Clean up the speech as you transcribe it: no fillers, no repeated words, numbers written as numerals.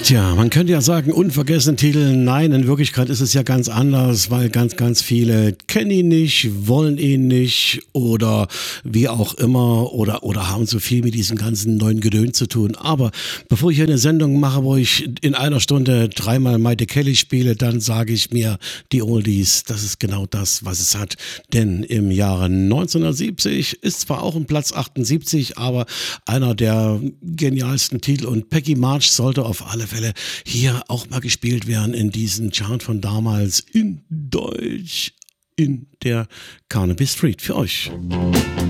Tja, man könnte ja sagen, unvergessene Titel. Nein, in Wirklichkeit ist es ja ganz anders, weil ganz viele kennen ihn nicht, wollen ihn nicht oder wie auch immer oder haben so viel mit diesem ganzen neuen Gedöns zu tun. Aber bevor ich hier eine Sendung mache, wo ich in einer Stunde dreimal Maite Kelly spiele, dann sage ich mir, die Oldies, das ist genau das, was es hat. Denn im Jahre 1970 ist zwar auch ein Platz 78, aber einer der genialsten Titel und Peggy March sollte auf alle Fälle hier auch mal gespielt werden in diesem Chart von damals in Deutsch in der Carnaby Street für euch.